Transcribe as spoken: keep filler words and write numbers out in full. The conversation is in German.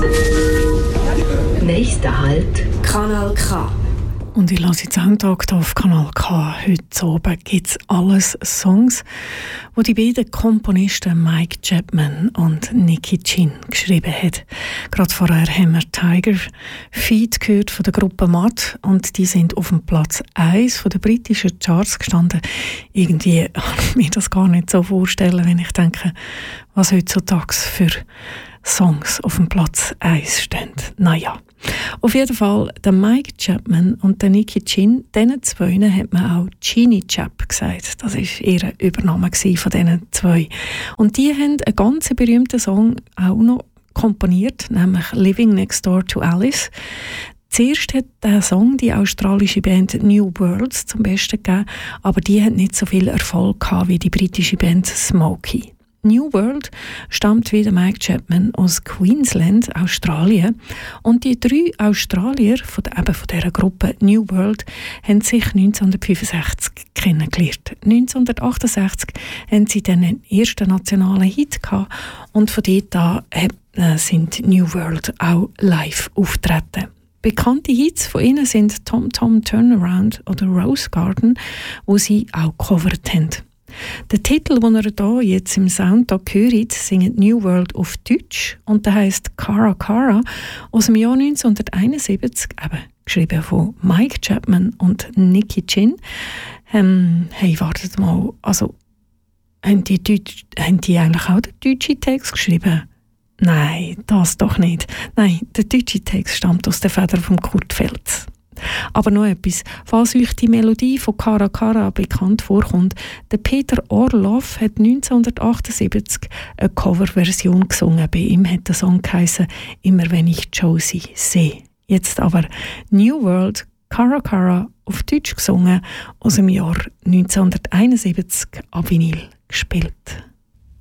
Nächster Halt, Kanal K. Und ich lasse jetzt am Tag hier auf Kanal K. Heute Abend gibt es alles Songs, die die beiden Komponisten Mike Chapman und Nicky Chinn geschrieben haben. Gerade vorher haben wir Tiger Feet gehört von der Gruppe Matt und die sind auf dem Platz eins der britischen Charts gestanden. Irgendwie kann ich mir das gar nicht so vorstellen, wenn ich denke, was heutzutage für Songs auf dem Platz eins stehen. Naja. Auf jeden Fall, der Mike Chapman und der Nicky Chinn, diesen zwei hat man auch Genie Chap gesagt. Das war ihr Übername von diesen zwei. Und die haben einen ganz berühmten Song auch noch komponiert, nämlich Living Next Door to Alice. Zuerst hat der Song die australische Band New Worlds zum Besten gegeben, aber die hat nicht so viel Erfolg gehabt wie die britische Band Smokey. New World stammt wie der Mike Chapman aus Queensland, Australien. Und die drei Australier von, der, eben von dieser Gruppe New World haben sich neunzehnhundertfünfundsechzig kennengelernt. neunzehnhundertachtundsechzig haben sie dann den ersten nationalen Hit gehabt und von dort an äh, sind New World auch live auftreten. Bekannte Hits von ihnen sind Tom Tom Turnaround oder Rose Garden, wo sie auch gecovert haben. Der Titel, den ihr hier jetzt im Soundtrack hört, singt New World auf Deutsch und der heisst Cara Cara aus dem Jahr neunzehnhunderteinundsiebzig, eben geschrieben von Mike Chapman und Nicky Chinn. Ähm, hey, wartet mal, also haben die, Deutsch, haben die eigentlich auch den deutschen Text geschrieben? Nein, das doch nicht. Nein, der deutsche Text stammt aus der Feder von Kurt Feltz. Aber noch etwas, falls euch die Melodie von Cara Cara bekannt vorkommt, der Peter Orloff hat neunzehnhundertachtundsiebzig eine Coverversion gesungen. Bei ihm hat der Song geheißen «Immer wenn ich Josie sehe». Jetzt aber New World, Cara Cara, auf Deutsch gesungen, aus dem Jahr neunzehnhunderteinundsiebzig, ab Vinyl gespielt.